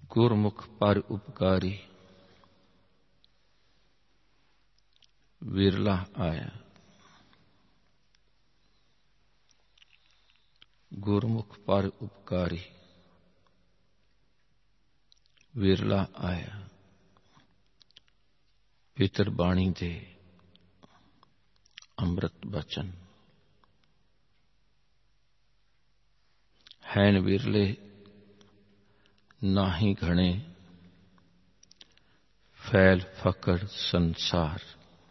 गुरमुख पर उपकारी विरला आया। गुरमुख पर उपकारी विरला आया। पितर बाणी दे अमृत बचन हैन विरले नाही घणे फैल फकड़ संसार।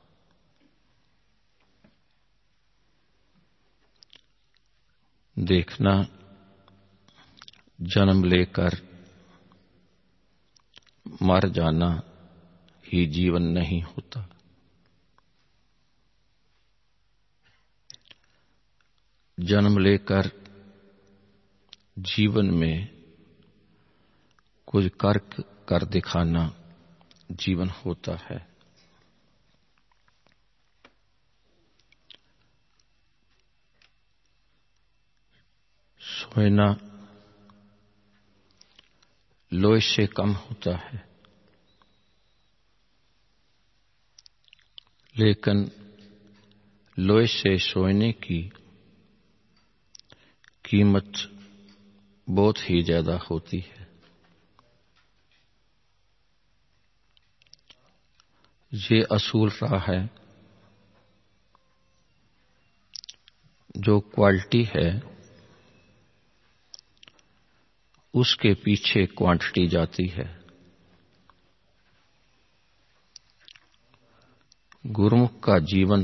देखना जन्म लेकर मर जाना ही जीवन नहीं होता। जन्म लेकर जीवन में कुछ कर दिखाना जीवन होता है। सोना लोहे से कम होता है, लेकिन लोहे से सोने की कीमत बहुत ही ज्यादा होती है। ये असूल रहा है, जो क्वालिटी है उसके पीछे क्वांटिटी जाती है। गुरुमुख का जीवन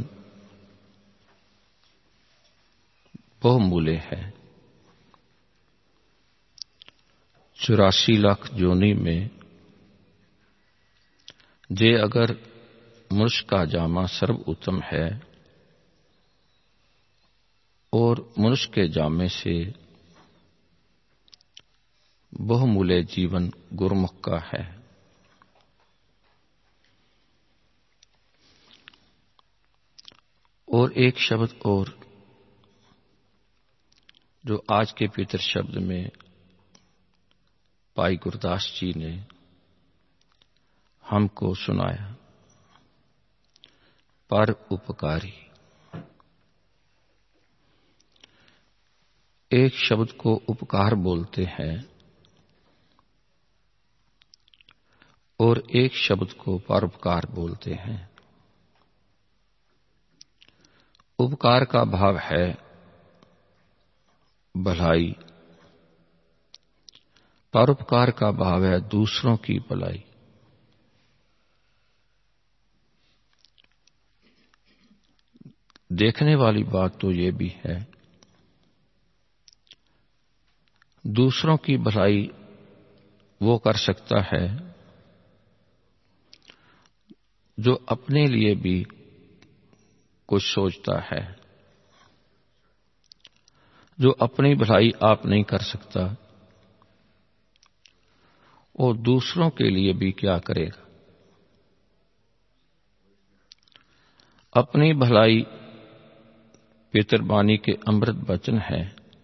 बहुमूल्य है। 84 लाख जोनी में जे अगर मनुष्य का जामा सर्वोत्तम है और मनुष्य के जामे से बहुमूल्य जीवन गुरुमुख का है। और एक शब्द और जो आज के पवित्र शब्द में भाई गुरदास जी ने हमको सुनाया, पर उपकारी। एक शब्द को उपकार बोलते हैं और एक शब्द को परोपकार बोलते हैं। उपकार का भाव है भलाई, परोपकार का भाव है दूसरों की भलाई। देखने वाली बात तो ये भी है, दूसरों की भलाई वो कर सकता है जो अपने लिए भी कुछ सोचता है। जो अपनी भलाई आप नहीं कर सकता, और दूसरों के लिए भी क्या करेगा। अपनी भलाई पितरबानी के अमृत वचन है,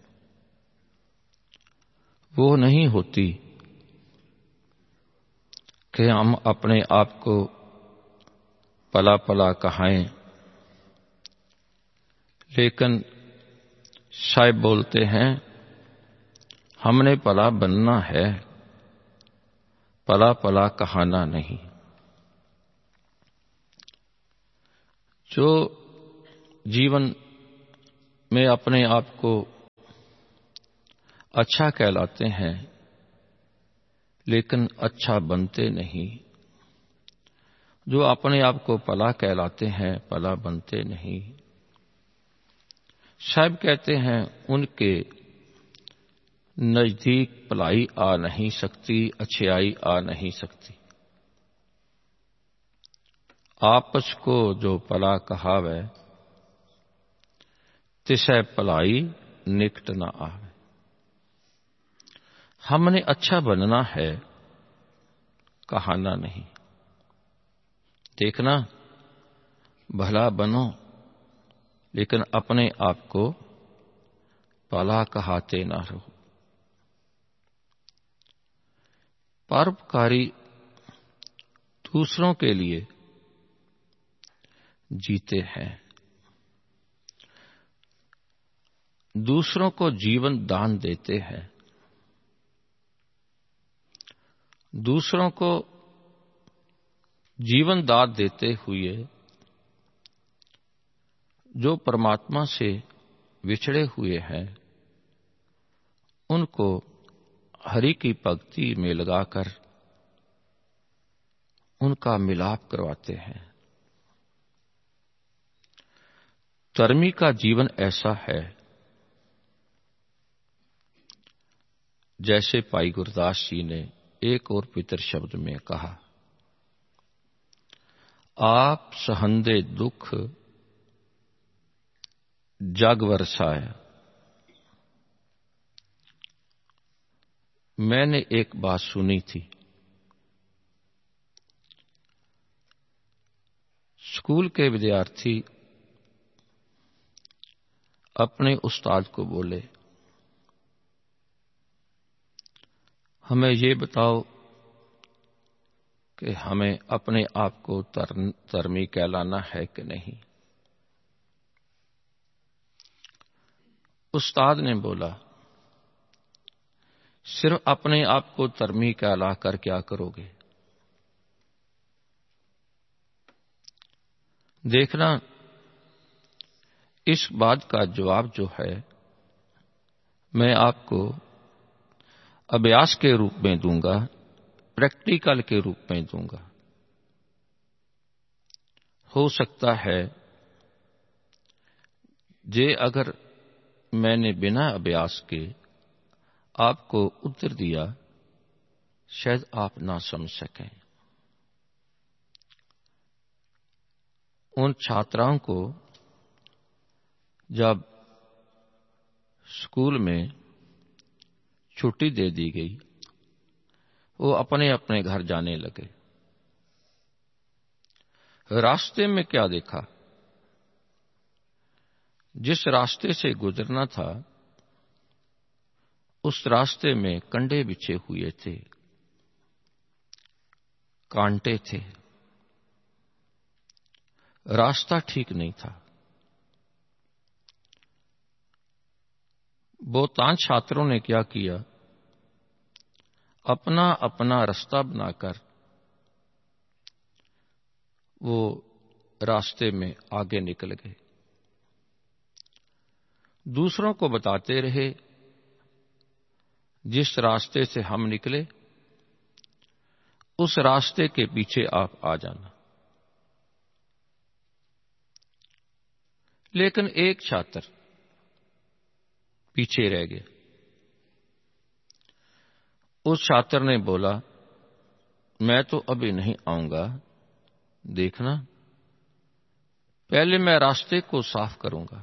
वो नहीं होती कि हम अपने आप को पला पला कहाएं, लेकिन साहिब बोलते हैं हमने पला बनना है, पला पला कहाना नहीं। जो जीवन में अपने आप को अच्छा कहलाते हैं लेकिन अच्छा बनते नहीं, जो अपने आप को पला कहलाते हैं पला बनते नहीं। साहब कहते हैं उनके नजदीक भलाई आ नहीं सकती, अच्छाई आ नहीं सकती। आपस को जो पला कहावे, तिसै भलाई निकट न आवे। हमने अच्छा बनना है, कहाना नहीं। देखना भला बनो, लेकिन अपने आप को भला कहाते ना रहो। परोपकारी दूसरों के लिए जीते हैं, दूसरों को जीवन दान देते हैं, दूसरों को जीवन दान देते हुए जो परमात्मा से विछड़े हुए हैं उनको हरि की भक्ति में लगाकर उनका मिलाप करवाते हैं। धर्मी का जीवन ऐसा है, जैसे भाई गुरदास जी ने एक और पितर शब्द में कहा, आप सहंदे दुख जग बरसाया। मैंने एक बात सुनी थी, स्कूल के विद्यार्थी अपने उस्ताद को बोले, हमें ये बताओ कि हमें अपने आप को धर्मी कहलाना है कि नहीं। उस्ताद ने बोला, सिर्फ अपने आप को धर्मी कहलाकर क्या करोगे? देखना, इस बात का जवाब जो है मैं आपको अभ्यास के रूप में दूंगा, प्रैक्टिकल के रूप में दूंगा। हो सकता है जे अगर मैंने बिना अभ्यास के आपको उत्तर दिया, शायद आप ना समझ सकें। उन छात्राओं को जब स्कूल में छुट्टी दे दी गई, वो अपने अपने घर जाने लगे। रास्ते में क्या देखा? जिस रास्ते से गुजरना था उस रास्ते में कंडे बिछे हुए थे, कांटे थे, रास्ता ठीक नहीं था। बहुतांश छात्रों ने क्या किया, अपना अपना रास्ता बनाकर वो रास्ते में आगे निकल गए। दूसरों को बताते रहे, जिस रास्ते से हम निकले उस रास्ते के पीछे आप आ जाना। लेकिन एक छात्र पीछे रह गया। उस छात्र ने बोला, मैं तो अभी नहीं आऊंगा, देखना पहले मैं रास्ते को साफ करूंगा।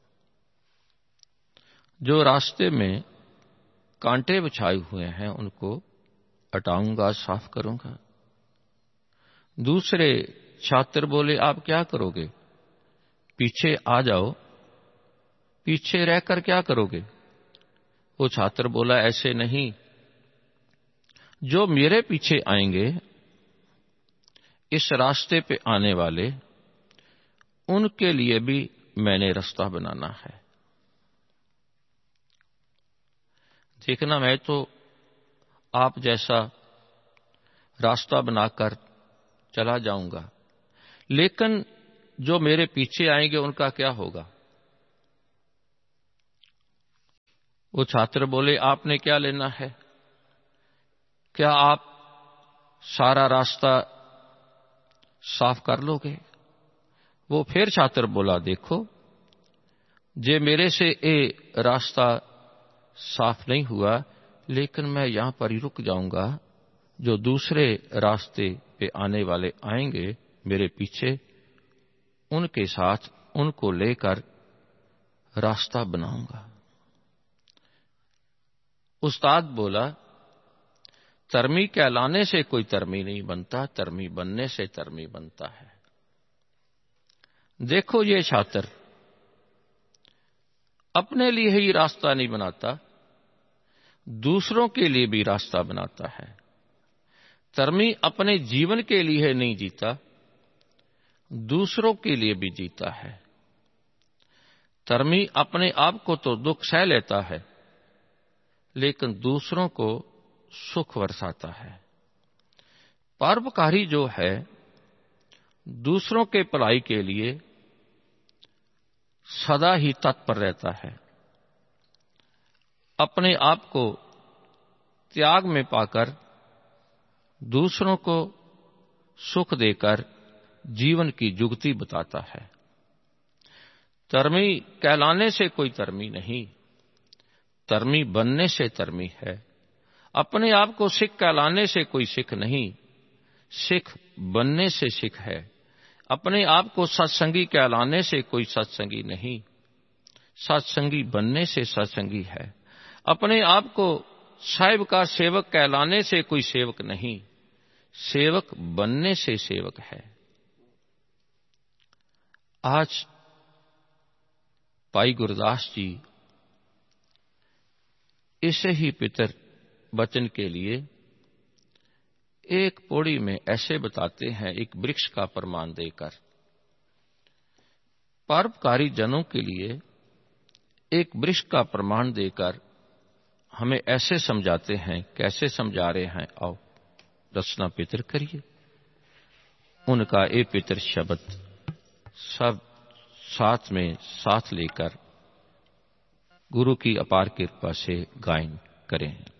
जो रास्ते में कांटे बिछाए हुए हैं उनको हटाऊंगा, साफ करूंगा। दूसरे छात्र बोले, आप क्या करोगे? पीछे आ जाओ। पीछे रहकर क्या करोगे? वो छात्र बोला, ऐसे नहीं, जो मेरे पीछे आएंगे, इस रास्ते पे आने वाले, उनके लिए भी मैंने रास्ता बनाना है। देखना, मैं तो आप जैसा रास्ता बनाकर चला जाऊंगा, लेकिन जो मेरे पीछे आएंगे उनका क्या होगा? वो छात्र बोले, आपने क्या लेना है? क्या आप सारा रास्ता साफ कर लोगे? वो फिर छात्र बोला, देखो, जे मेरे से ये रास्ता साफ नहीं हुआ, लेकिन मैं यहां पर ही रुक जाऊंगा। जो दूसरे रास्ते पे आने वाले आएंगे मेरे पीछे, उनके साथ उनको लेकर रास्ता बनाऊंगा। उस्ताद बोला, धर्मी कहलाने से कोई धर्मी नहीं बनता, धर्मी बनने से धर्मी बनता है। देखो, ये छात्र अपने लिए ही रास्ता नहीं बनाता, दूसरों के लिए भी रास्ता बनाता है। धर्मी अपने जीवन के लिए नहीं जीता, दूसरों के लिए भी जीता है। धर्मी अपने आप को तो दुख सह लेता है, लेकिन दूसरों को सुख बरसाता है। परोपकारी जो है, दूसरों के भलाई के लिए सदा ही तत्पर रहता है। अपने आप को त्याग में पाकर दूसरों को सुख देकर जीवन की जुगती बताता है। धर्मी कहलाने से कोई धर्मी नहीं, धर्मी बनने से धर्मी है। अपने आप को सिख कहलाने से कोई सिख नहीं, सिख बनने से सिख है। अपने आप को सत्संगी कहलाने से कोई सत्संगी नहीं, सत्संगी बनने से सत्संगी है। अपने आप को साहिब का सेवक कहलाने से कोई सेवक नहीं, सेवक बनने से सेवक है। आज भाई गुरदास जी इसे ही पितर वचन के लिए एक पौड़ी में ऐसे बताते हैं, एक वृक्ष का प्रमाण देकर। परोपकारी जनों के लिए एक वृक्ष का प्रमाण देकर हमें ऐसे समझाते हैं। कैसे समझा रहे हैं, आओ रचना पितर करिए। उनका ये पितर शब्द सब साथ में साथ लेकर गुरु की अपार कृपा से गायन करें।